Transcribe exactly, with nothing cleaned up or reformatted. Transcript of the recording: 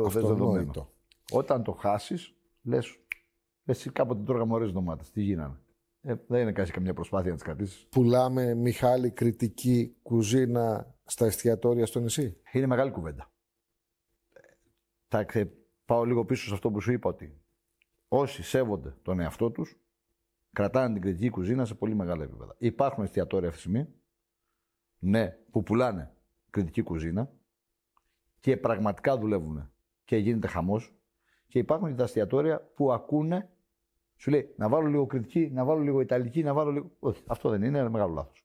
το θες δεδομένο. Όταν το χάσεις, λες, εσύ κάποτε τρώγαμε ωραίες ντομάτες. Τι γίνανε. Ε, δεν είναι κάνει καμιά προσπάθεια να τις κρατήσεις. Πουλάμε, Μιχάλη, κριτική κουζίνα στα εστιατόρια στο νησί. Είναι μεγάλη κουβέντα. Θα πάω λίγο πίσω σε αυτό που σου είπα, ότι όσοι σέβονται τον εαυτό τους, κρατάνε την κριτική κουζίνα σε πολύ μεγάλα επίπεδα. Υπάρχουν εστιατόρια αυτή τη στιγμή, ναι, που πουλάνε κριτική κουζίνα και πραγματικά δουλεύουν και γίνεται χαμός. Και υπάρχουν και τα εστιατόρια που ακούνε, σου λέει να βάλω λίγο κριτική, να βάλω λίγο ιταλική, να βάλω λίγο. Όχι, αυτό δεν είναι, είναι μεγάλο λάθος.